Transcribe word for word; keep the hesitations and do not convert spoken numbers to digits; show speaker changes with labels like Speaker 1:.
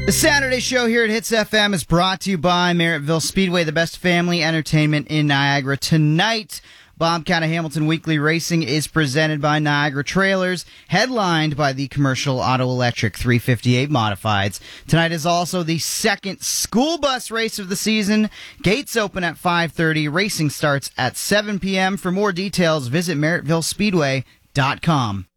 Speaker 1: The Saturday show here at Hits F M is brought to you by Merrittville Speedway, the best family entertainment in Niagara. Tonight, Bobcat of Hamilton Weekly Racing is presented by Niagara Trailers, headlined by the commercial Auto Electric three fifty-eight Modifieds. Tonight is also the second school bus race of the season. Gates open at five thirty. Racing starts at seven p.m. For more details, visit Merrittville Speedway dot com.